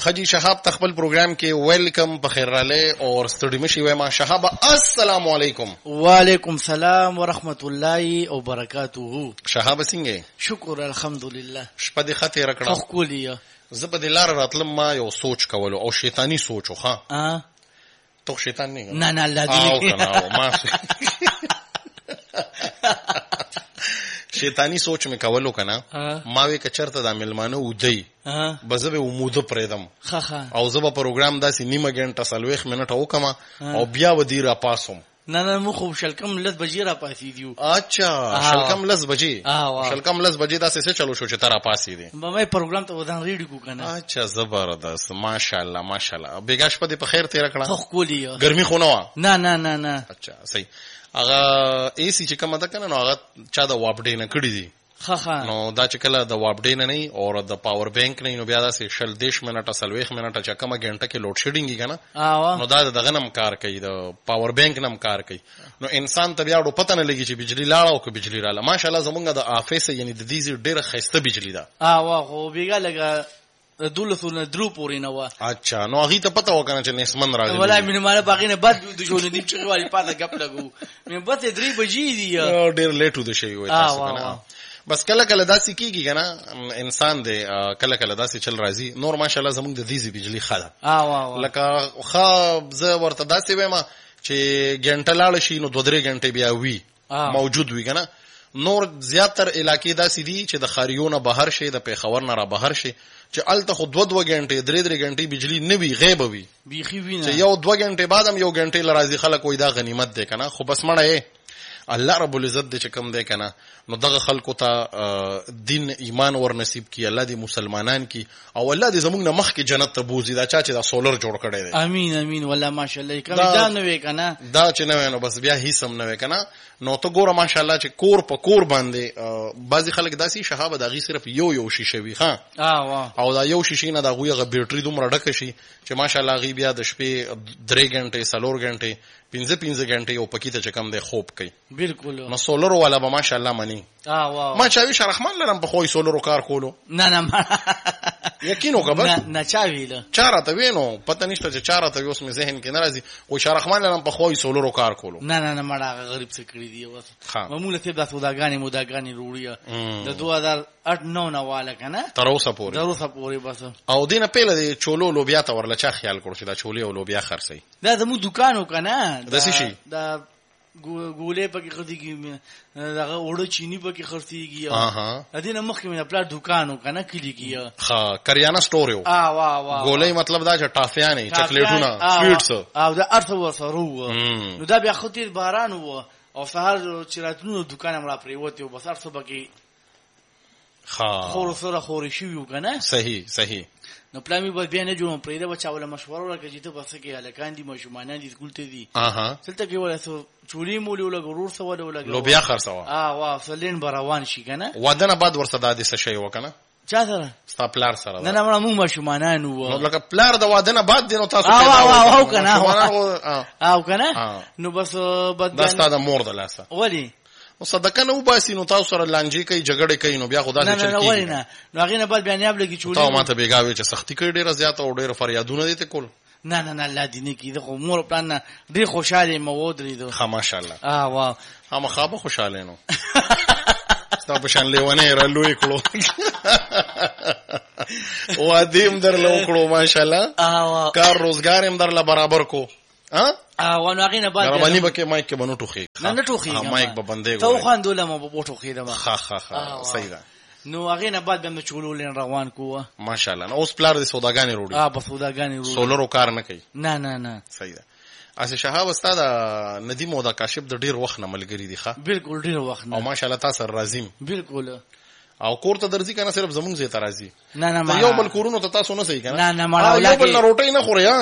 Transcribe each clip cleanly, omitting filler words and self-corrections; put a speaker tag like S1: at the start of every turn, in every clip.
S1: خجی شهاب تخبل پروگرام کې ویلکم بخیر راله اور ستړي مشي وای ما شهاب السلام علیکم.
S2: وعلیکم السلام ورحمت الله وبرکاته.
S1: شهاب څنګه؟
S2: شکر الحمدلله.
S1: شپه دې خطر کړه.
S2: خو کولیه
S1: زه په دې لار راتلم ما یو سوچ کولو او شیطانی سوچو ها. تو شیطان نه
S2: نه الله دې
S1: ما شیطانی سوچ مې کولو کنه ما وی کچرته د ملمانه ودی بزبه وموده پریدم او زه په پروګرام داسې نیمه غنټه 40 منټه وکم او بیا ودی را پاسوم.
S2: نه مو خو شلکم لز بجې را پاسې دیو.
S1: اچھا شلکم لز بجې داسې څه چلو شو چې تر پاسې دي
S2: مې پروګرام ته ودان ریډي کو کنه.
S1: اچھا زبردست ماشاءالله بیګاش په دې په خیر تیر کړه.
S2: خو کولیه
S1: ګرمي خو نه
S2: نه.
S1: اچھا صحیح. هغه ایسی چې کومه ده کنه نو هغه چا د واپډې نه کړی دي نو دا چې کله د واپډې نه نه او د پاور بانک نه نو بیا دا 40 منټه 40 منټه چې کومه غنټه کې لوډ شیډینګ کیږي نو دا دغه نم کار کوي د پاور بانک نم کار کوي نو انسان ته بیا ډو پته نه لګي چې بجلی لاړه او که بجلی رااله. ماشاءالله زمونږ د افیس یعنی د دې ډیره خسته بجلی ده.
S2: خو بیګا لګا دولسونه درو پورې نه و.
S1: اچھا نو هغه ته پته وکنه چې نسمن راځي
S2: ولای مینه مال باغې نه بعد د جوړ دي چې والی پاته غپ لګو مې بته 3 بجې دي
S1: ډیر لیټ و د شي وای تاسو کنه. بس کله داسې کیږي کنه انسان دې کله داسې چل راځي. نور ماشاءالله زموږ د دې بجلی خاله لکه خو زه ورته داسې وایم چې غنټه لاړ شي نو 2-3 غنټه بیا وی موجود وي کنه. نور زیاتر علاقې داسې دي چې د خاریونه بهر شي د پیښور نه را بهر شي چې الته خو 2 غنټې 3 غنټې بجلی نه وي غیب وي
S2: بيخي وینه
S1: چې یو 2 غنټې بعدم یو غنټې لرازي خلک وای دا غنیمت ده کنه. خو بس مړه الله رب العزت دې چې کوم ده کنه نو دغه خلکو ته دین ایمان ور نصیب کی الله دې مسلمانان کی او الله دې زموږ نه مخ کې جنت ته بوزي. دا چا چې دا سولر جوړ کړي دي
S2: امين والله ماشاءالله کوم دا نه وې کنه
S1: دا چې نه نو بس بیا هیڅ هم نه وې کنه. نو ته ګوره ماشاءالله چې کور په کور باندې بعضی خلک داسي شهاب دغه صرف یو شیشه وي او دا یو شیشه نه دا غویغه بیټری دومره ډکه شي چې ماشاءالله غي بیا د شپې 3 غنټې 4 غنټې 15 غنټې او پکې ته کم دی خوب کوي.
S2: بالکل
S1: نو سولر والا به ماشاءالله منی ما چاوي شرحمان لرم په خوې سولر کار کولو.
S2: نه
S1: یقین وکړه
S2: نه چاویله
S1: چاره ته وینو پته نشته چې چاره ته اوس مې ذهن کې ناراضي او شرحمان لرم په خوې سولر کار کولو.
S2: نه مړه غریب څه کړی دی وس معموله ته د سوداګانی وروړي د 2008-9 نه والا کنه
S1: تر اوسه پورې
S2: بس.
S1: او دینه پیله د چولو لوبیا ته ورل چا خیال کړو چې دا چولې او لوبیا خرڅي
S2: دا زمو دکانو کنه
S1: د څه شي
S2: دا ګولې پکې خرڅيږي دغه وړو چینی پکې خرڅيږي ادینه مخکې مې خپل دکانو کنه کلیږي
S1: کریانه سٹور یو ګولې مطلب دا چې ټافیانه چاکلیټونه سویټس
S2: او دا ارث وسرو نو دا بیا خطیر باران وو او سهار چې راتلو دکان مړه پریوته بس ارث بکې خور سره خوري شو کنه. صحیح نو پلامي به بیا نه جوړم پرېده بچا ولا مشوره ورکړي چې ته بس کې الکان دي مشمانان دي سکول ته دي څلته کې ولا سو چولي مولي ولا غرور سو ولا
S1: لوبیا خرڅوا
S2: واه فلین بروان شي کنه
S1: ودانه بعد ورسره د څه شی وکنه
S2: چا سره
S1: ستا پلار سره
S2: نه مو مشمانان وو
S1: لکه پلار د وادنه بعد دینو تاسو
S2: او کنه نو بس بد
S1: دستا د مور د لاسه
S2: ولی
S1: او صدقه نو باسي نو تاسو سره لانجی کوي جګړه کوي نو بیا خدا دې چل کی
S2: نه هغه نه بعد بیان یاب لګي چولې
S1: تاسو ماته بیګاوي چې سختی کوي ډیره زیاته او ډیره فریادونه دي ته کول.
S2: نه الله دې نه کیده خو مور پلان نه ډیر خوشاله مو درېدو.
S1: ماشاءالله
S2: واه
S1: هم خابه خوشاله نو تاسو شان لیونه را لوی کړو او دیم در لو کړو ماشاءالله کار روزګار هم درله برابر کو
S2: وانو هغه نه بعد
S1: رمانی بکې مایک کې بنو ټوخي
S2: نه ټوخي
S1: مایک به بندې
S2: تو خواندول ما په ټوخي دا
S1: صحیح ده.
S2: نو هغه نه بعد به چولول روان کوه
S1: ماشاءالله. نو اوس پلار د سوداګانی وروړي
S2: په سوداګانی وروړي
S1: سولر کار نه کوي.
S2: نه
S1: صحیح ده. اسه شهاب استاد ندیم او د کاشف د ډیر وخت نه ملګری دي ښه
S2: بالکل ډیر وخت نه او
S1: ماشاءالله تاسو راضیم
S2: بالکل
S1: او کور ته درځي کنه صرف زمونږ زه ترازی
S2: نه
S1: یو بل کورونو ته تاسو نه صحیح کنه
S2: نه مړه
S1: یو بل روټي نه خوري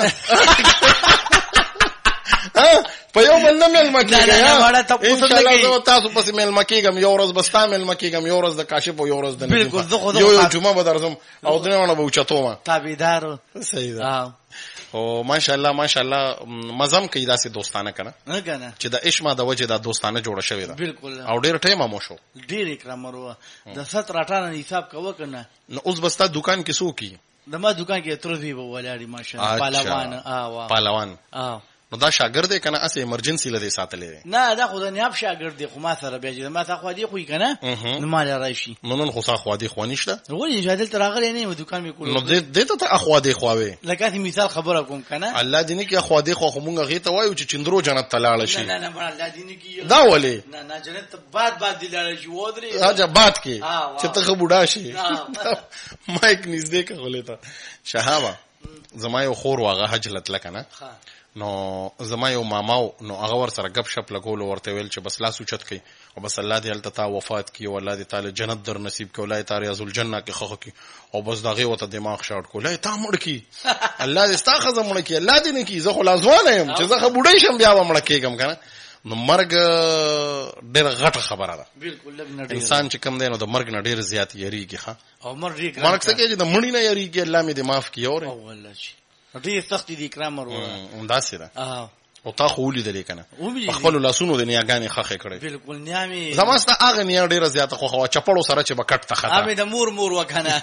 S1: په یو بل نه مل مکیږي ان شاء الله زه تاسو پس مل مکیږم یو ورځ بستا مل مکیږم یو ورځ د کاشف او یو ورځ د
S2: ندیم
S1: یو جمعه به درځم او دنه به اوچتوم
S2: تابعدار.
S1: صحیح ده. او ماشاءالله مزم کوي داسې دوستانه کنه چې د اشما د وجه د دوستانه جوړه شوی ده.
S2: بالکل
S1: او ډیر ټیم مو شو
S2: ډیر اکرام ورو د 17-18 حساب کوو کنه.
S1: نو اوس بستا دکان کې سو کی
S2: د ما دکان کې تر دې ولاړی ماشاءالله
S1: پهلوان نو دا شاګرد دی کنه اسه ایمرجنسي لدی ساتلې
S2: نه دا خو د نیاب شاګرد دی خو ما سره بیا چې ما ته خو دی خو کنه نو مال راشي
S1: نن خو خو دی خو نشته
S2: ولې جادل تراغلی نه دکان می کول
S1: نو دې ته اخوا دی خواوي
S2: لکه مثال خبره کوم کنه
S1: الله دې نه کې اخوا دی خو مونږ غي ته وایو چې چندرو جنت تلاړ شي
S2: نه نه الله دې نه کې
S1: دا ولې
S2: نه جنت بعد دی لاړ شي ودري
S1: راځه بعد کې چې ته خبوډا شي مایک نږدې کولې ته شهابه زما یو خور واغه حج لتل کنه نو زما یو ماماو نو هغه ور سره غب شپ لګول ورته ویل چې بس لاس اوچت کړي او بس الله دې التتا وفات کی او الله دې تعالی جنت در نصیب کړي ولای تعالی ازل جنہ کې خخ کی او بس دغه وته دماغ شاټ کولای تا مړ کی الله دې ستا خزم مړ کی الله دې نه کی زه خو لازوانه يم چې زه بډای شم بیا مړ کېږم کنه نو مرګ ډېر غټه خبره ده
S2: بالکل
S1: انسان چې کم دی نو د مرګ نه ډېر زیات یریږي ها
S2: او
S1: مرګ څه کې چې د مړی نه یریږي الله مې دې معاف کړي اور
S2: والله ډېر سخت دي کرام ورو
S1: انداسه ده او تا خو ولیدلې کنه خپل لاسونو د نیاګانې خخې کړې
S2: بالکل نیامي
S1: زماسته هغه نیا ډېر زیات خو چپړو سره چې بکټ ته خطا
S2: امه د مور وکنه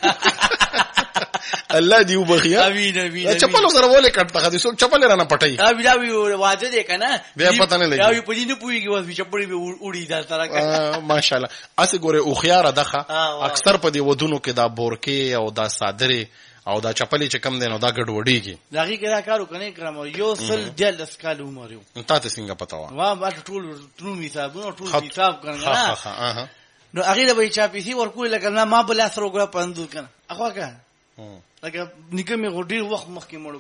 S1: الله دی وبخیا
S2: امين امين
S1: چپلو سره ولې کټ ته خدي څوک چپل رانه پټي
S2: بیا واجه دې کنه
S1: بیا پته نه لګي
S2: بیا په دې نه پويږي وځي چپړې به وړي دا سره کنه
S1: ماشاءالله اسه ګوره او خيار دغه اکثر په دې ودونو کې دا بورکي او دا صادره او دا چپلې چې کم دین او دا ګډ وډیږي
S2: دغه کې دا کارو کنه کرام یو سل دل اسکال عمر یو
S1: ته څنګه پتا
S2: وا ما ټول حسابونه ټول حساب کنه نو هغه به چا پیسي ورکول لکه نه ما بل اثر وګړه پندو کنه اخوا کا لکه نکمه غډیر وخت مخکې مړو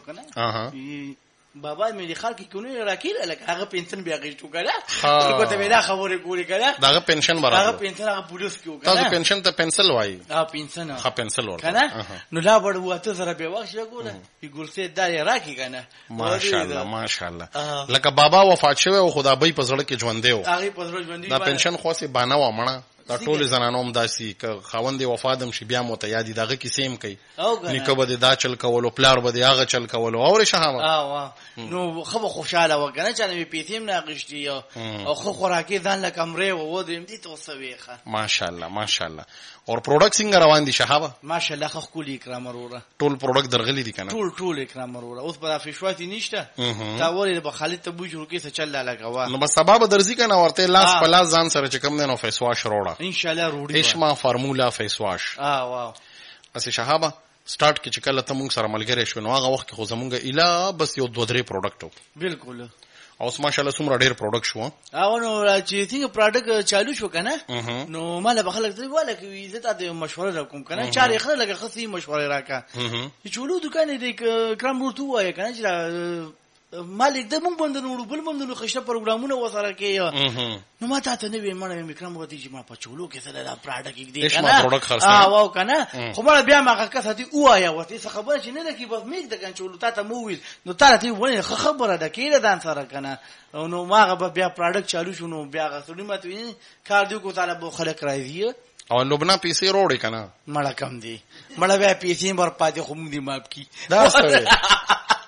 S2: کنه بابا مې د خلک کونه راکیل لکه هغه پنشن بیا غیشتو کړه ورکو ته ویلا خبرې کولی کړه
S1: داغه پنشن برابر
S2: هغه پنشن هغه پولیس کیو کنه
S1: تاسو پنشن ته پنسل وای
S2: پنشن
S1: ها پنسل ور
S2: کنه نو لا وړ وته سره به وښه ګوره په ګورسه دای راکی کنه
S1: ماشاءالله ماشاءالله لکه بابا وفات شوی او خدا به په زړه کې ژوند دی
S2: هغه په زړه ژوند دی
S1: دا پنشن خو سي بانه و مړه دا ټول زنانوم داسي ک خاوند وفادم شي بیا مت یادي دغه کې سیم کوي نیکه به دا چل کولو پلار به هغه چل کولو اور شهامه
S2: نو خو خوشاله وکنه چې نو پیتیم نه غشتي او خو خوراکي ځان له کمرې و دې دې توسويخه
S1: ماشاءالله ماشاءالله اور پروډکټ څنګه روان دي شهابه
S2: ماشاءالله خو کلی کرام وروره
S1: ټول پروډکټ درغلي دي کنه
S2: ټول کرام وروره اوس په فیشواتي نشته دا ولې په خالد ته بوجو کې څه چل لګوا
S1: نو بس سبب درځي کنه ورته لاس په لاس ځان سره چې کم نه نو فیس واش روړه
S2: ان شاء الله روړي
S1: اشما فارمولا فیس واش
S2: واو
S1: اسی شهابه سٹارټ کې چې کله ته مونږ سره ملګری شو نو هغه وخت کې خو زمونږ اله بس یو 2-3 پروډکټ
S2: بالکل
S1: او ماشاءالله څومره ډېر پروډکټ شو
S2: نو چې څنګه پروډکټ چالو شو کنه نو مال به خلک ته واله کوي زه ته مشوره کوم کنه چارې خلک لګه خصي مشوره راکا چې چولو دکان دې کرام ورته وای کنه چې مالک د مونږ بندنو بل بندنو خشته پروګرامونه وسره کې نو ما ته نه ویم مې کرام ورته چې ما په چولو کې سره دا پروډکټ دې کنه واو کنه خو ما بیا ما کسه دې وایا وته څه خبره چې نه ده کې بس میګ د کان چولو ته موویل نو ته ونه خبره ده کې دان سره کنه نو ما بیا پروډکټ چالو شونو بیا غسړی ماته کار دی کو تعالی بو خلک راځي
S1: او لبنان پیسې روړې کنه
S2: مړه کم دي مړه بیا پیسې بر پاتې خو موږ دې ماپ کی
S1: دا څه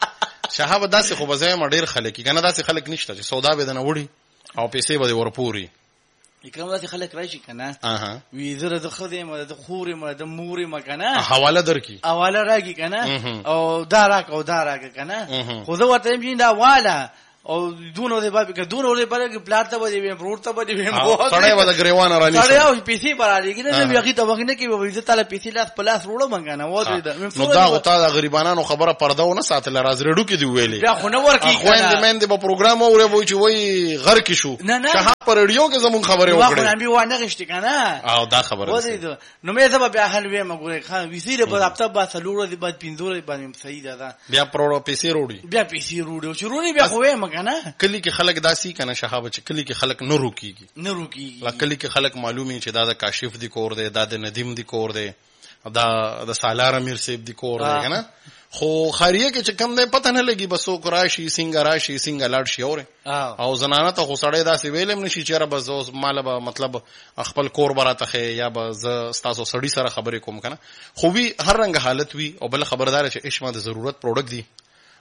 S1: شهاب داسې خو بځای ما ډیر خلک کنه داسې خلک نشته چې سودا به نه وړي او پیسې به ورپوري
S2: کوم داسې خلک راشي کنه وی زره د خدای د خوري ما د موري ما کنه
S1: حواله درکې
S2: حواله راګي کنه او دا راک کنه خو زه ورته یې دا والا او دونو دې باب کې دونو دې بل کې پلان ته ودی ویم روټ ته ودی ویم
S1: سړی ودا غریوان رانی
S2: سړی او پیسې برالي کې نه یو کې ته وغنه کې به عزت تعالی پیسې لاس پلاس روړو منګانه و دې
S1: نو دا غوتا د غریبانو خبره پرده و نه ساتل راز رډو کې دی ویلې
S2: بیا خو نه ورکی
S1: خو اندمن دې په پروګرام اوره وای چې وای غر کې شو که په رادیو کې زمون خبره وکړه
S2: واخ نه و نه غشت کنه
S1: او دا خبره
S2: و دې نو مې زما بیا حل وې مګورې خان وسیله په هفته با سلوړو دې بعد پینځورې باندې صحیح ده
S1: بیا پرو پیسې روړي
S2: بیا پیسې روړو چې روړي بیا خو یې مګنه
S1: کلی کې خلک داسي کنه شهاب چې کلی کې خلک نه روکيږي لا کلی کې خلک معلومي چې دا د کاشف دی کور دی دا د ندیم دی کور دی دا د سالار امیر صاحب دی کور دی کنه خو خاریه کې چې کم نه پته نه لګي بسو کراشي سنگ لاړ شي او زنانه ته خسړې داسې ویلم نشي چې را بس مال به مطلب خپل کور براته یا به ز تاسو سړی سره خبرې کوم کنه خو وی هر رنګ حالت وی او بل خبردار چې عشمه د ضرورت پروډکټ دی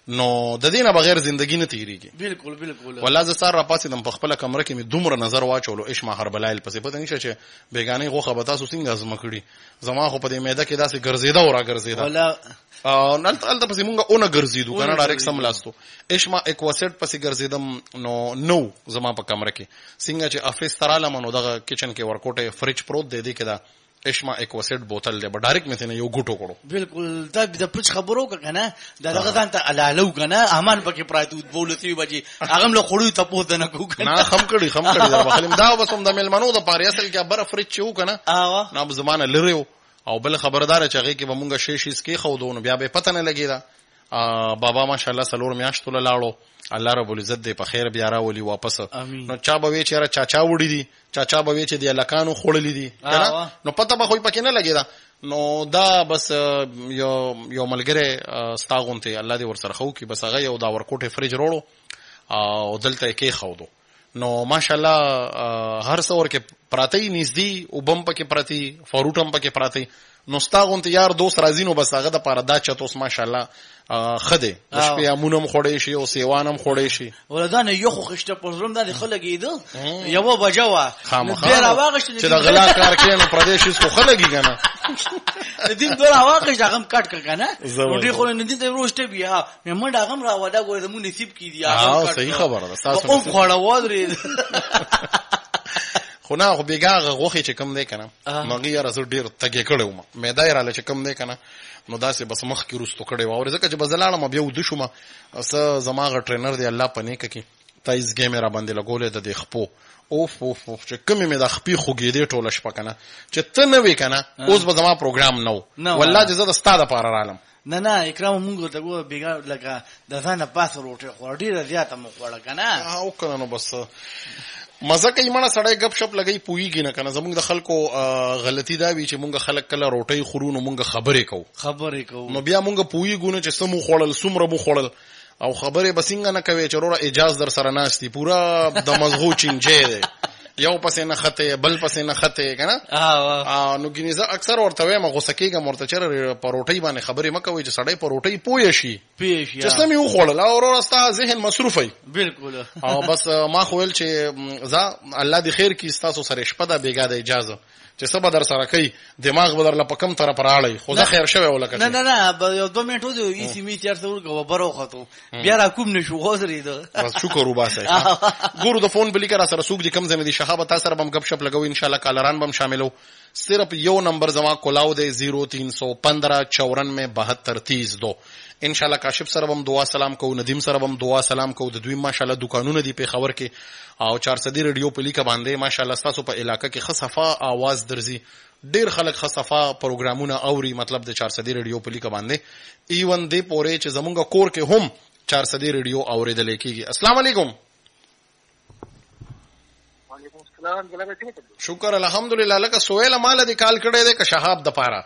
S1: نو د دینه بغیر ژوندۍ نه تیریږي.
S2: بالکل بالکل.
S1: والله ز سار را پاسې د خپل کمره کې می دومره نظر واچولو ايش ما هر بلایل پسې پته نشه چې بیگانه غوخه به تاسو څنګه ازمکړي زما خو په دې میده کې داسې ګرځیدا او را ګرځیدا
S2: والله
S1: نن تل پسې مونږه اونې ګرځیدو کنه ډایرکټ سم لاستو ايش ما اکواسټ پسې ګرځیدم نو زما په کمره کې څنګه چې افیس تراله منو دغه کچن کې ورکوټه فریج پروت دی کدا اشما اکواسټ بوتل دی ډایرکټ مته نه یو ګټو کړو.
S2: بالکل دا د پوښ خبرو کنه دغه ځان ته علالو کنه امان پکې پراتو بولتي بجې هغه له خړو ته پوت نه کو کنه
S1: نه خم کړي دا بخلم دا وسوم د ملمنو د پاره اصل کې بر فریج چو کنه نه زمانه لریو او بل خبردار چې هغه کې به مونږه شیشیس کې خو دونه بیا به پته نه لګیدا. بابا ماشاءالله سلور میاشتو لاړو الله رب العزت دې په خیر بیا راولي واپس. نو چا به وی چې را چاچا وړي دي چاچا به وی چې دی لکانو خړلې دي کنه نو پته به خو پکې نه لګیدا. نو دا بس یو ملګری ستاغونته الله دې ورسره خو کې بس هغه یو دا ورکوټه فریج وروړو او دلته کې خو دو نو ماشاءالله هر څور کې پراتی نږدې او بم پکې پراتی فروټم پکې پراتی نو ستاغونته یار دوست راځي نو بس هغه د پاره دا چتوس ماشاءالله خده د شپې امونم خوړې شي او سیوانم خوړې شي
S2: ولدان یو خو خشته پرزرم د خلګیدو یو بجوا ډیر واغښت
S1: چې د غلا کار کینو پردیش خو خلګی کنه
S2: دین دور واغښت هغه کټ کنه ډیر خو نه دي ته روشته بیا مې هغه را ودا ګورې مو نصیب کی دی
S1: هغه صحیح خبره ده تاسو
S2: او خوړه ودرې
S1: خو نه خو بیګه غوخي چې کم دی کنه مګي یاره زه ډیر تګې کړو مې دایره چې کم دی کنه نو داسې بس مخ کې روستو کړي و او ځکه چې بزلاړم بیا ود شوم اس زماغه ټرینر دی الله پنه کې تایز گیم را باندې لګولې د خپو اوف اوف اوف چې کمی مې د خپې خوګې دی ټوله شپه کنه چې ته نه وې کنه اوس به زما پروګرام نو والله چې زه د ستاده پاره رالم
S2: نه اکرام مونږ ته ګو بیګا لکه د ځانه پاس روټه خور ډیره زیاته مو خوړه کنه
S1: او کنه نو بس مزه کوي مړه سړی غب شپ لګي پويږي نه کنه زموږ د خلکو غلطي دا وی چې مونږ خلک کله روټي خورونو مونږ خبرې کوو نو بیا مونږ پويږو نه چې سمو خوړل سمره مو خوړل او خبرې بسنګ نه کوي چې وروره اجازه در سره ناشتي پورا د مزغو چینجه دی یو پسې نه خته بل پسې نه خته کنه نو ګینځه اکثر ورته وایم غوسه کېږم ورته چر پروټي باندې خبرې مکوي چې سړی پروټي پوي شي چې سمې و خوړل او ورستا ذهن مصروف وي
S2: بالکل
S1: او بس ما خو ول چې الله دې خیر کې تاسو سره شپه د بیګا د اجازه چې سبا در سره کوي دماغ بدر له پکم تر پراړی خو زه خیر شوی ولکه
S2: نه یو 2 منټو دی ای سی می چار څور کو برو خطو بیا را کوم نشو غوسری دو
S1: بس شکر وباسه ګورو د فون بلی کرا سره سوق دي کم زمې دي شهابه تاسو سره بم غب شپ لګو ان شاء الله کالران بم شاملو صرف یو نمبر زما کولاو دی 03159472 ان شاء الله کاشف سره بم دعا سلام کو ندیم سره بم دعا سلام کو د دوی ماشاءالله دکانونه دی په خبر کې او 400 ریډیو په لیکه باندې ماشاءالله تاسو په علاقې کې خصفا आवाज درځي ډیر خلک خصفا پروګرامونه اوري مطلب د 400 ریډیو په لیکه باندې ایون دې پورې چې زمونږ کور کې هم 400 ریډیو اوریدل کېږي. السلام علیکم.
S3: وعلیکم السلام جناب څنګه
S1: شکر الحمدلله لکه سویل مال دې کال کړه دې ک شهاب د پاره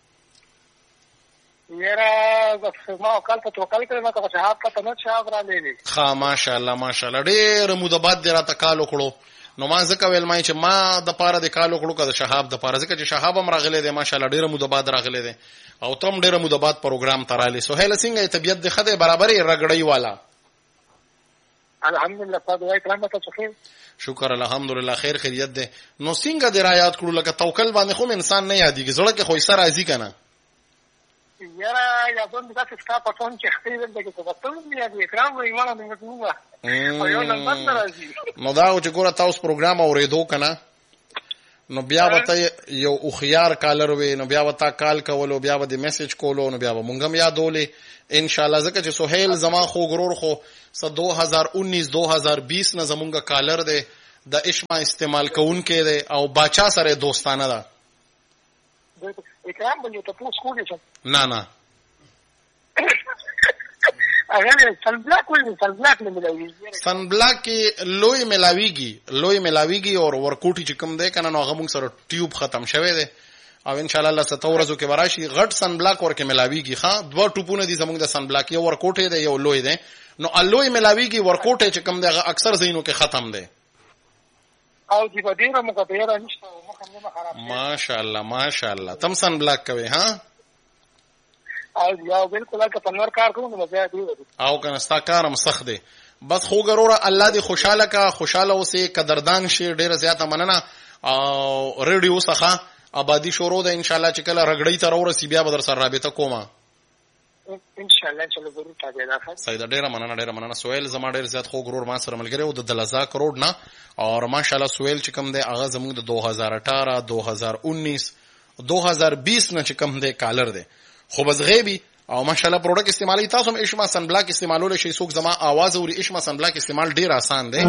S3: یرا ما کال ته توکل کړم ته شهاب ته نه شهاب را لېږي
S1: ها ماشاءالله ماشاءالله ډېر مودبات دې را تکالو کړو نو ما ځکه ویل مای چې ما د پاره د کالو کړو که د شهاب د پاره ځکه چې شهاب هم راغلی دی ماشاءالله ډېر مودبات راغلی دی او تم ډېر مودبات پروګرام ترالی سهیل څنګه طبيعت د خده برابرې رګړی والا
S3: الحمدلله په دعای کرام ته خیر
S1: شکر الحمدلله خیر خیریت ده نو څنګه د رایات کړو لکه توکل باندې خو انسان نه یادېږي زړه کې خو یې سره راځي کنه
S3: یرا یا دوی تاسو ستا په فون کې خپل دغه څه په ټول دنیا کې اکرام ایمان د مطلوبه او یو نمبر راځي
S1: نو دا چې ګوره تاسو پروګرام اورېدو کنه نو بیا وته یو اوخيار کالر وې نو بیا وته کال کولو بیا و دې میسج کولو نو بیا مونږ هم یادولې ان شاء الله ځکه چې سہیل زما خو غرور خو 2019 2020 نه زمونږ کالر دی د اشما استعمال کوونکې دی او باچا سره دوستانه ده
S3: اکرام باندې ته پوس کولی څه
S1: نه
S3: هغه سن بلاک وایي سن بلاک نه ملاوي
S1: سن بلاک لوی ملاویږي او ورکوټي چې کوم دی کنه نو هغه موږ سره ټیوب ختم شوی دی او ان شاء الله الله ستورزو کې براشي غټ سن بلاک ورکه ملاویږي ها دوه ټوپونه دي زموږ د سن بلاک یو ورکوټي دی یو لوی دی نو الوی ملاویږي ورکوټي چې کوم دی هغه اکثر زینو کې ختم دی
S3: او دی په ډیره مقدره نشته مخه نه خراب
S1: ماشاءالله تم سن بلاک کوي ها
S3: او یا بالکل که په نور کار کوم نو بیا دی
S1: او کنه ستا کارم سخت دی بس خو ګروره الله دې خوشاله کا خوشاله اوسې قدردان شي ډیره زیاته مننه او ریډیو څخه آبادی شروع ده ان شاء الله چې کله رګړی ته ورسې بیا به در سره رابطه کومه
S3: ان شاء الله ضرور تابع ده
S1: سیدا ډیره مننه سویل زما ډیر زیات خو ګرور ما سره ملګری او د دلزا کروڑ نه او ماشاءالله سویل چې کوم دی هغه زموږ د 2018 2019 2020 نه چې کوم دی کالر دی خو بس غیبی او ماشاءالله پروډکټ استعمالي تاسو هم اشما سن بلاک استعمالول شي څوک زما आवाज او اشما سن بلاک استعمال ډیر آسان دی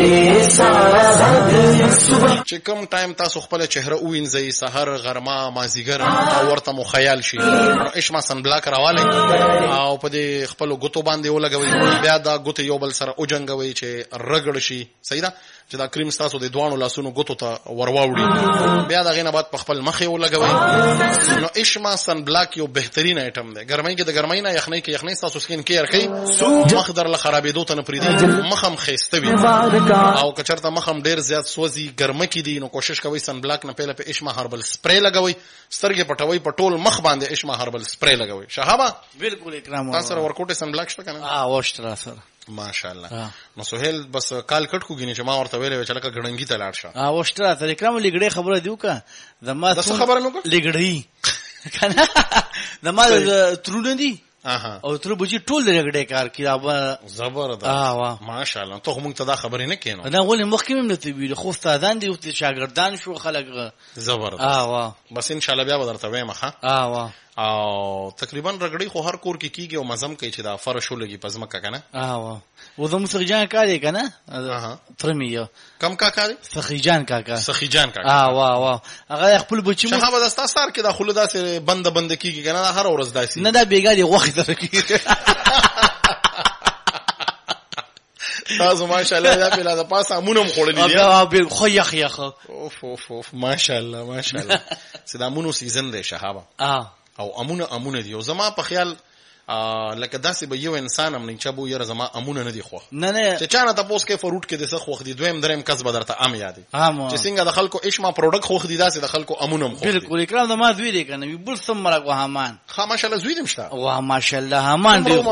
S1: چې کوم ټایم تاسو خپل چهره وینځي سحر غرمه مازیګر او ورته مو خیال شي اشما سن بلاک راواله او په دې خپل غوتو باندې ولګوي بیا دا غوت یو بل سره او جنگوي چې رګړ شي صحیح ده چې دا کریم تاسو د دوانو لاسونو غوتو ته ورواوړي بیا دا غینه بعد په خپل مخ یو لګوي نو اشما سن بلاک یو بهترین ایټم دی ګرمۍ کې د ګرمۍ نه یخنۍ کې یخنۍ تاسو سکین کیر کوي مخ در له خرابېدو ته نه پریدي مخم خېستوي او کچرته مخم ډیر زیات سوځي ګرمه کې دي نو کوشش کوي سن بلاک نه پهله په اشما هربل سپری لګوي سترګې پټوي په ټول مخ باندې اشما هربل سپری لګوي شهابه
S2: بالکل اکرام
S1: تاسو ورکوټه سن بلاک شته کنه
S2: واشترا سره
S1: ماشاءالله نو سہیل بس کال کټ کو غینې چې ما ورته ویلې چې لکه غړنګي ته لاړ شه
S2: واشترا سره اکرام لګړې خبره دیو کا زما
S1: خبره نو
S2: لګړې کنه زما ترونه دي او تر بجې ټول لګړې کار کړه
S1: زبردست ماشاءالله ته موږ ته دا خبرې نه کینو
S2: دا ولې مخکې هم نته ویل خو استادان دي او شاګردان شو خلک
S1: زبردست بس ان شاء الله بیا بدرته وایم ها او تقریبا رګړی خو هر کور کې کیږي او مزم کوي چې دا فرش ولګي پزمکه کنه
S2: و زمو سخیجان کاری کنه ترمیو
S1: کم کا کاری
S2: سخیجان کاکا
S1: واه
S2: هغه خپل بچی مو
S1: شهاب دستا سر کې داخله داسې بند کیږي کنه هر ورځ داسې
S2: نه دا بیګاری وخت درکې
S1: تاسو ماشاءالله دا په لاره پاسه امونم خوړلې
S2: دي خو یخ
S1: اوف ماشاءالله سدامونو سیزن دی شهاب او امونه دی او زما په خیال لکه داسې به یو انسان هم نه چې بو یره زما امونه نه دی خو
S2: نه
S1: چې چانه تاسو کې فروټ کې د څه خو دي دویم دریم کس بدرته ام یادي چې څنګه د خلکو اشما پروډکټ خو دي داسې د خلکو امونه هم خو
S2: بالکل اکرام د ما دوی دی کنه وی بل سم مرګ وهمان
S1: ماشاءالله زوی دې مشته
S2: واه ماشاءالله همان دی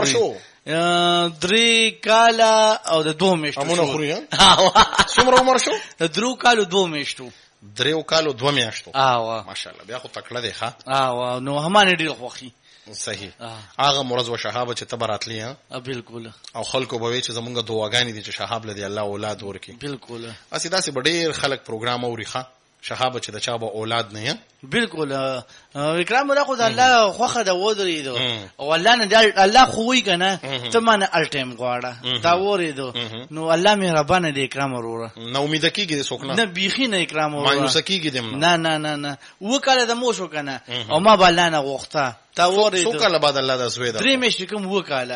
S2: 3 کاله او د 2 میاشتو
S1: امونه خوري څومره عمر شو
S2: د 3 کالو 2 میاشتو
S1: 3 کالو 2 میاشتو ماشاءالله بیا خو تکړه دی ښا
S2: نو همان ډیر خوخي
S1: صحیح هغه مرز و شهاب چې تبراتلی ها
S2: بالکل
S1: او خلکو به چې زمونږ دعاګانې دي چې شهاب لدی الله اولاد ورکي
S2: بالکل
S1: اسی داسې ډېر خلک پروګرام اوريخه شهاب چې د چا به اولاد نه
S2: بالکل اکرام الله خدای الله خوخه د ودرې دو او الله نه الله خوې کنه ته مانه الټیم غواړه دا ورې دو نو الله مهربان دی اکرام وروره
S1: نو امید کیږي د سوکنه
S2: نه بیخي نه اکرام وروره
S1: مایوس کیږي دم
S2: نه وکاله د مو شو کنه او ما بل نه غوښته تا ورې دو
S1: سوکاله بعد الله د زوی دا
S2: 3 میاشتې کوم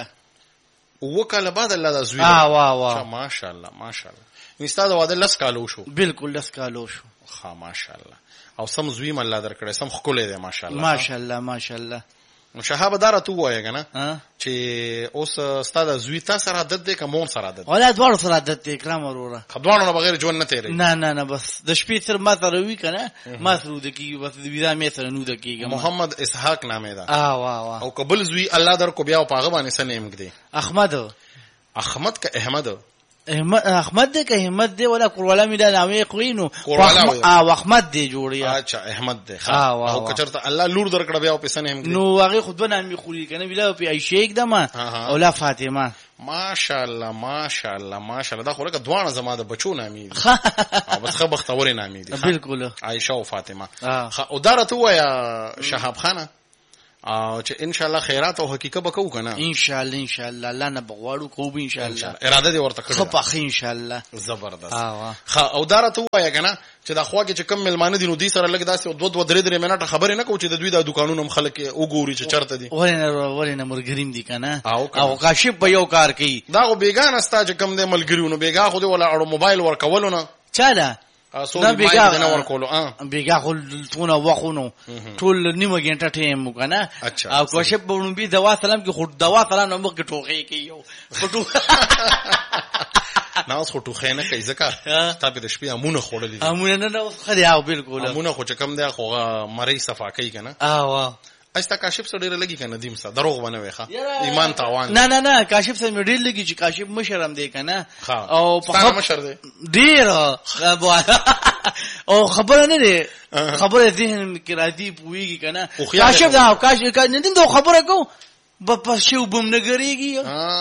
S1: وکاله بعد الله د زوی
S2: واه
S1: ماشاءالله نستاد واده لس کالو شو
S2: بالکل لس کالو شو
S1: ماشاءالله او سم زوی مله درکړې سم خکولې ده
S2: ماشاءالله
S1: نو شهاب دار ته وایې کنه چې اوس ستاد زوی تاسو سره عادت ده کوم سره عادت
S2: ولا دوړ سره عادت ده اکرام وروره
S1: خدوانو نه بغیر ژوند نه تیرې
S2: نه بس د شپې تر ما سره وی کنه ما سره د کی بس د ویدا مې سره نو د کیږي
S1: محمد اسحاق نامه ده
S2: واه
S1: او قبل زوی الله در کو بیا پاغه باندې سنیم کړي احمد که احمد
S2: دې که احمد دې ولا کوروالا می دا نامې قوینو احمد دې جوړیا
S1: اچھا احمد دې او کچرته الله لور درکړه بیا په سن هم
S2: نو هغه خود به نامې خوري کنه ویلا په عائشه एकदम او لا فاطمه
S1: ماشاءالله دا خو لکه دوانه زما د بچو نامې او بس خه بختوري نامې دي
S2: بالکل
S1: عائشه او فاطمه او دارته وایا شهاب خانه او چې ان شاء الله خیرات او حقیقت وکاو کنه
S2: ان شاء الله الله نه بغواړو کوو ان شاء الله
S1: اراده دې ورته کړو
S2: خو په ان شاء الله
S1: زبردست او دارته وایا کنه چې دا خواږه چې کم ملمانه دي نو دې سره لګ داسې 2-3 منټه خبرې نه کوو چې د دوی د دکانونو خلک وګوري چې چرته دي
S2: ورنه مرګریم دي کنه او کاشف په یو کار کوي
S1: دا غو بیگان استا چې کم دې ملګریونو بیگا خو دې ولا اړو موبایل ورکولونه
S2: چاله
S1: نه بیگا ورکولو
S2: بیگا خو تونه وخونو ټول نیمه غنټه ټیم کنه او کوشش بونو بي دوا سلام کې خو دوا سلام نو کې ټوخي کې یو فټو
S1: ناس خو ټوخه نه کوي ځکه تابې د شپې امونه خوړلې
S2: امونه نه خدای او بالکل
S1: امونه خو چې کم دی خو مری صفا کوي کنه استا کاشف سره ډیر لګي کنه ندیم سره دروغ ونه وي ښا ایمان تاوان
S2: نه کاشف سره ډیر لګي چې کاشف مشرم دی کنه
S1: او په مشر دی
S2: ډیر او خبره نه دی خبره ذهن کې راځي پويږي کنه کاشف ندیم دا خبره کو په شو بم نګریږي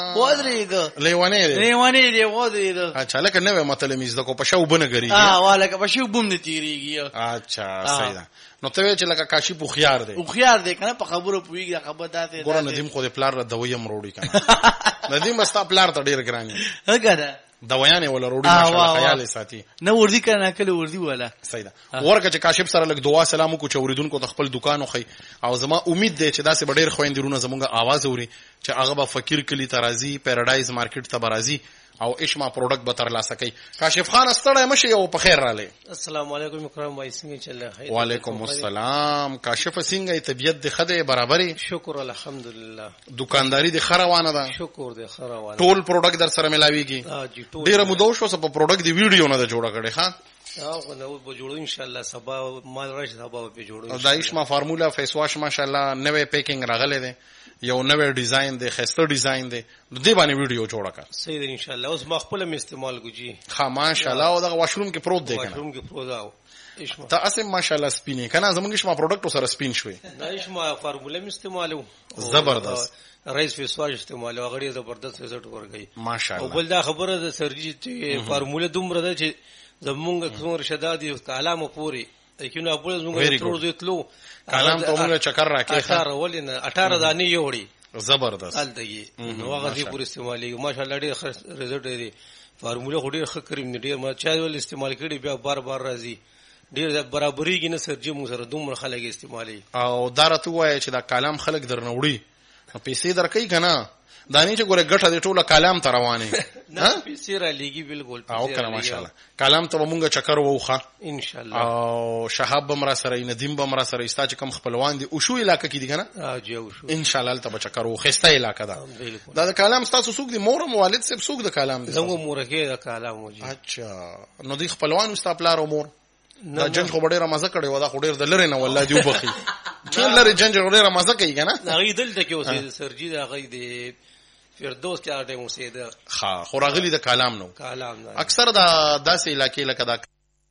S2: ودرېګ لیوانه دی ودرېګ
S1: اچھا لکه نو مطلب میز د کو په شو بم نګریږي
S2: والکه په شو بم نه تیریږي
S1: اچھا صحیح ده نو ته چې لکه کاشي په خيار
S2: دی کنه په خبرو پويږي خبر داته
S1: ګور ندیم خو د پلار را دویم روړي کنه ندیم استا پلار ته ډیر ګرانی
S2: هغه
S1: دویانه ولا روړي ماشاءالله خیال ساتي
S2: نه وردی کنه کله وردی ولا
S1: صحیح ده ورکه چې کاشف سره لګ دعا سلام کو چوریدونکو خپل دکانو خي او زما امید ده چې داسې ډیر خويندرونه زمونږه आवाज اوري چې هغه به فقیر کلی ترازی پیراډایز مارکیټ ته برازي او اشما پروډکټ به تر لاسه کوي کاشف خان ستړی مشه او په خیر رااله
S4: السلام علیکم کرام وای څنګه چل خیر
S1: وعلیکم السلام کاشف څنګه طبیعت د خده برابرې
S4: شکر الحمدلله
S1: دکانداری د خروانه ده
S4: شکر د خروانه
S1: ټول پروډکټ در سره ملاويږي ډیره مودو شو په پروډکټ دی ویډیو نه جوړه کړي ها
S4: او نو به جوړو ان شاء الله سبا مال راځي سبا به جوړو
S1: دا اشما فارمولا فیس واش ماشاءالله نوې پیکینګ راغله ده یو نوې ډیزاین دی خسته ډیزاین دی د دې باندې ویډیو جوړه کړه
S4: صحیح دی ان شاء الله اوس مخبل هم استعمال کوجی
S1: ها ماشاءالله او دا واشروم کې پروت دی کنه
S4: واشروم کې پروت او اشما
S1: ته اسه ماشاءالله سپینې کنه زمونږ اشما پروډکټ سره سپین شوی
S4: دا اشما فارمولا هم استعمالو
S1: زبردست
S4: رئیس فیس واش استعمالو غړي زبردست رزلټ ورغی
S1: ماشاءالله
S4: او بل دا خبره د سرجی چې فارمولا دومره ده چې زمونږ څومره شدادي کلامو پوری کینو خپل زمونږ تر ورځې تلو
S1: کلام ته موږ چکر راکې
S4: 18 ولینه 18 دانی یوړي
S1: زبردست
S4: الدغه نو هغه دې پوری استعمالي ماشاءالله ډېر رزلټ دی فارمولا خو ډېر ښه کریم ډېر ما چا ول استعمال کړي بیا بار راځي ډېر برابرۍ کې نه سرجي مو سره دومره خلک استعمالي
S1: او دارته وای چې دا کلام خلک درنوړي پیسې درکې کنه دانی چې ګوره ګټه دې ټوله کلام ته روانه
S4: نه پیسې را لګي بالکل
S1: او کنه ماشاءالله کلام ته مونږه چکر ووخه
S4: ان شاء الله
S1: او شهاب بمرا سره ندیم بمرا سره استا چې کم خپلوان دي او شو علاقې کې دي کنه
S4: جی او شو
S1: ان شاء الله ته چکر وخسته علاقې ده دا کلام تاسو سوق دي مور والد سب سوق د کلام دي
S4: زموږ مورګه د کلام وږي
S1: اچھا نو دي خپلوان استا پلار او مور دا جنگ خو ډیره مزه کړي و دا خو ډیر د لری نه والله دی وبخي چې لری جنگ ډیره مزه کوي کنه
S4: هغه دلته کې اوسې سرجی دا غي دی فردوس چا ټیم اوسې دا
S1: ها خو راغلی د کلام نو اکثر دا داسې علاقې لکه دا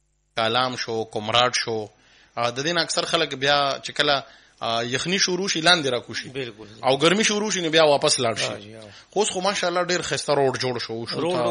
S1: کلام شو کومراډ شو د دین اکثر خلک بیا چې کله یخنی شروع شي لاندې را کوشي او ګرمي شروع شي نو بیا واپس لاړ شي خو ماشاءالله ډیر خسته روډ جوړ شو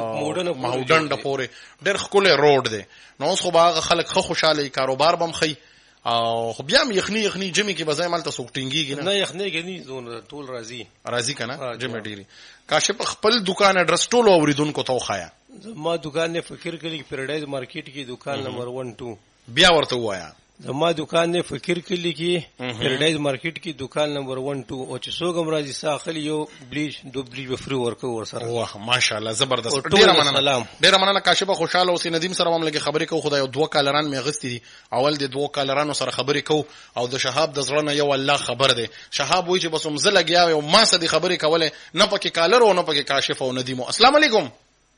S1: ماډرن د پوره ډیر خله روډ دی نو اوس خو باغ خلک خو خوشاله کاروبار بم خي او خو بیا یخنی جمی کې بځای مالته سوکټینګي
S4: نه یخنی کې نه زون ټول
S1: راضی کنه جمی ډیری کاشف خپل دکان اډرس ټول اوریدونکو ته وخایا
S4: ما دکان نه فکر کړی پیراډایز مارکیټ کې دکان نمبر 1 2
S1: بیا ورته وایا
S4: زما دکان نه فکر کړی کې پیراډایز مارکیټ کې دکان نمبر 1 2 او چې څوګم راځي ساخل یو بلیچ دو بلیچ فری ورکو ور سره
S1: واه ماشاءالله زبردست ډیر مننه کاشف خوشاله اوسې ندیم سره هم لګي خبرې کو خدای 2 کالران مې غستی دي اول د 2 کالرانو سره خبرې کو او د شهاب د زړه نه یو الله خبر دی شهاب وای چې بس مزه لګیا او ما سدي خبرې کوله نه پکې کالر او نه پکې کاشف او ندیم السلام علیکم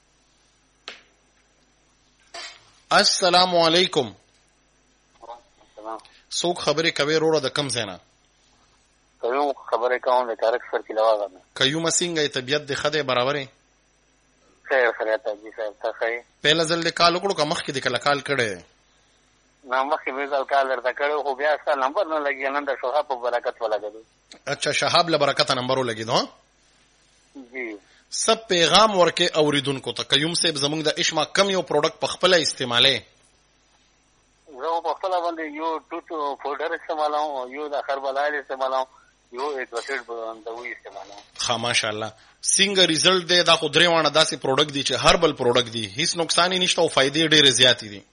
S1: السلام علیکم څوک خبرې کوي وروره د کم زینا
S3: کوم خبرې کوم د تاریخ سر کې لواغه
S1: کيوم څنګه طبيعت د خده برابرې
S3: خیر خیرات دي صاحب تاسو
S1: پهلا ځل د کال وکړو که مخکې د کال کړه
S3: نه مخکې به ځل کال درته کړو خو بیا ستاسو نمبر نه لګي نن د شهاب په برکت ولګېدو
S1: اچھا شهاب له برکت نمبر ولګېدو
S3: جی
S1: سب پیغام ورکه اوریدونکو ته کيوم صاحب زمونږ د اشما کم یو پروډکټ په خپل استعماله
S3: زه په خپل باندې یو ټوټو فولډر استعمالوم یو د خربلایل استعمالوم یو ایڈوکیټ باندې وی استعمالوم
S1: ها ماشاءالله څنګه ریزلټ دی دا خو درې وانه داسې پروډکټ دي چې هربل پروډکټ دي هیڅ نقصان نشته او فائدې ډېرې زیاتې دي